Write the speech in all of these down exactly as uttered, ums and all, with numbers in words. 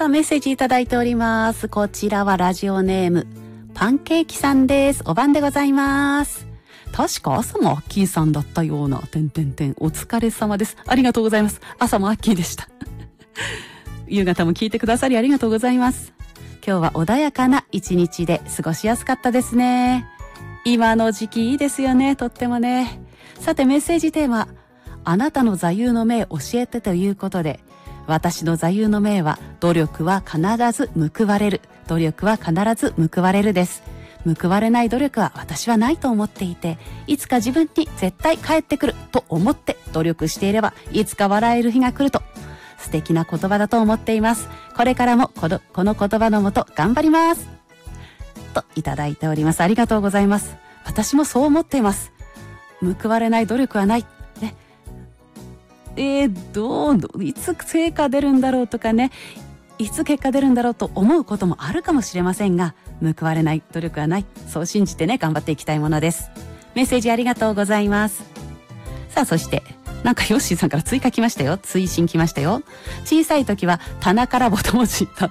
さあ、メッセージいただいております。こちらはラジオネームパンケーキさんです。お晩でございます。確か朝もアッキーさんだったような、てんてんてん、お疲れ様です。ありがとうございます。朝もアッキーでした夕方も聞いてくださりありがとうございます。今日は穏やかな一日で過ごしやすかったですね。今の時期いいですよね、とってもね。さて、メッセージテーマ、あなたの座右の銘教えてということで、私の座右の銘は、努力は必ず報われる。努力は必ず報われるです。報われない努力は私はないと思っていて、いつか自分に絶対返ってくると思って努力していれば、いつか笑える日が来ると、素敵な言葉だと思っています。これからもこの、この言葉のもと頑張ります。といただいております。ありがとうございます。私もそう思っています。報われない努力はない。ね。えー、どう、いつ成果出るんだろうとかね、いつ結果出るんだろうと思うこともあるかもしれませんが、報われない努力はない。そう信じてね、頑張っていきたいものです。メッセージありがとうございます。さあ、そして、なんかヨッシーさんから追加来ましたよ。追伸来ましたよ。小さい時は棚からぼと文字だった。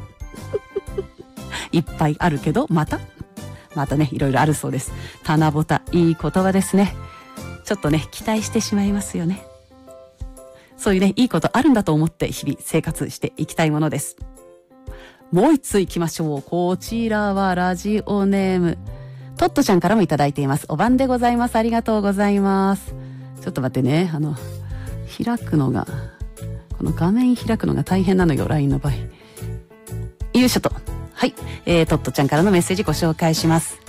いっぱいあるけど、またまたね、いろいろあるそうです。棚ぼた、いい言葉ですね。ちょっとね、期待してしまいますよね。そういうね、いいことあるんだと思って日々生活していきたいものです。もう一つ行きましょう。こちらはラジオネーム、トットちゃんからもいただいています。お晩でございます。ありがとうございます。ちょっと待ってね、あの、開くのが、この画面開くのが大変なのよ、ライン の場合。よいしょと。はい、えー、トットちゃんからのメッセージご紹介します。